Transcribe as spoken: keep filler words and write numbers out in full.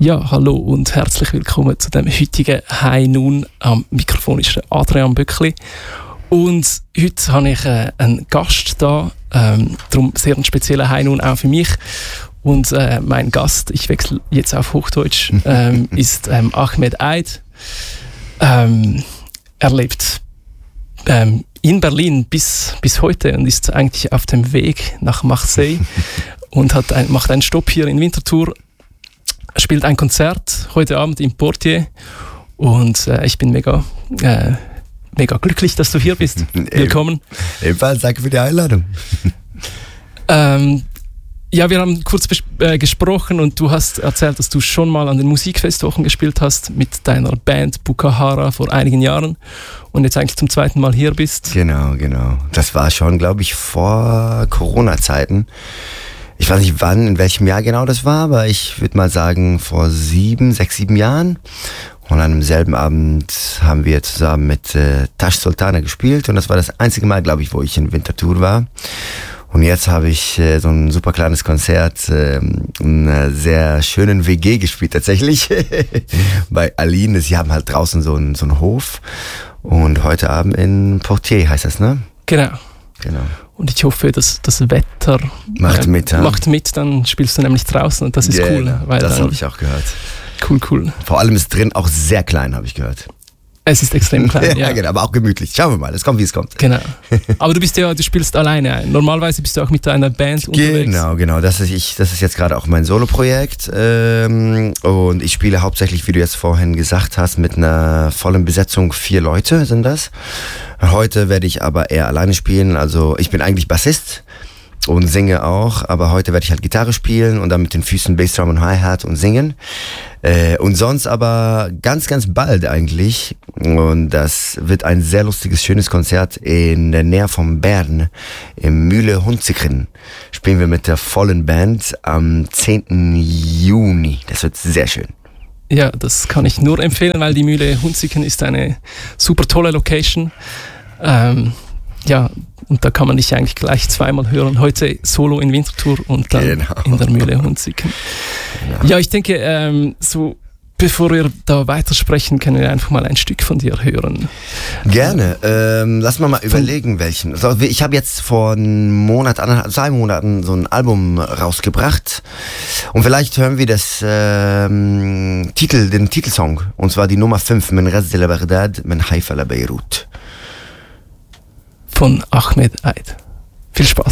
Ja, hallo und herzlich willkommen zu dem heutigen High Noon. Am Mikrofon ist Adrian Böckli. Und heute habe ich äh, einen Gast da, ähm, darum sehr ein spezieller High Noon auch für mich. Und äh, mein Gast, ich wechsle jetzt auf Hochdeutsch, ähm, ist ähm, Ahmed Eid. Ähm, er lebt ähm, in Berlin bis, bis heute und ist eigentlich auf dem Weg nach Marseille und hat ein, macht einen Stopp hier in Winterthur. Er spielt ein Konzert heute Abend im Portier und äh, ich bin mega, äh, mega glücklich, dass du hier bist. Willkommen. Ebenfalls, danke für die Einladung. ähm, ja, wir haben kurz bes- äh, gesprochen und du hast erzählt, dass du schon mal an den Musikfestwochen gespielt hast mit deiner Band Bukahara vor einigen Jahren und jetzt eigentlich zum zweiten Mal hier bist. Genau, genau. Das war schon, glaube ich, vor Corona-Zeiten. Ich weiß nicht wann, in welchem Jahr genau das war, aber ich würde mal sagen vor sieben, sechs, sieben Jahren. Und an demselben Abend haben wir zusammen mit äh, Tash Sultana gespielt und das war das einzige Mal, glaube ich, wo ich in Winterthur war. Und jetzt habe ich äh, so ein super kleines Konzert äh, in einer sehr schönen W G gespielt tatsächlich bei Aline. Sie haben halt draußen so einen, so einen Hof und heute Abend in Portier heißt das, ne? Genau. Genau. Und ich hoffe, dass das Wetter macht äh, mit, ja? macht mit, dann spielst du nämlich draußen und das ist yeah, cool. Weil das dann, habe ich auch gehört. Cool, cool. Vor allem ist drin auch sehr klein, habe ich gehört. Es ist extrem klein, ja. Ja, genau, aber auch gemütlich. Schauen wir mal, es kommt, wie es kommt. Genau. Aber du bist ja, du spielst alleine ein. Normalerweise bist du auch mit deiner Band unterwegs. Genau, genau. Das ist, ich, das ist jetzt gerade auch mein Soloprojekt. Ähm, und ich spiele hauptsächlich, wie du jetzt vorhin gesagt hast, mit einer vollen Besetzung. Vier Leute sind das. Heute werde ich aber eher alleine spielen. Also ich bin eigentlich Bassist und singe auch, aber heute werde ich halt Gitarre spielen und dann mit den Füßen Bassdrum und Hi-Hat und singen. Äh, und sonst aber ganz, ganz bald eigentlich, und das wird ein sehr lustiges, schönes Konzert in der Nähe von Bern, im Mühle Hunziken. Spielen wir mit der vollen Band am zehnten Juni. Das wird sehr schön. Ja, das kann ich nur empfehlen, weil die Mühle Hunziken ist eine super tolle Location. Ähm, ja, und da kann man dich eigentlich gleich zweimal hören. Heute solo in Winterthur und dann Genau. in der Mühle Hunziken. Genau. Ja, ich denke, ähm, so bevor wir da weitersprechen, können wir einfach mal ein Stück von dir hören. Gerne. Ähm, lass mal mal überlegen, welchen. Also ich habe jetzt vor einem Monat, anderthalb, zwei Monaten so ein Album rausgebracht. Und vielleicht hören wir das ähm, Titel, den Titelsong. Und zwar die Nummer fünf, من غزة لبغداد من حيفا لبيروت. Von Ahmed Eid. Viel Spaß.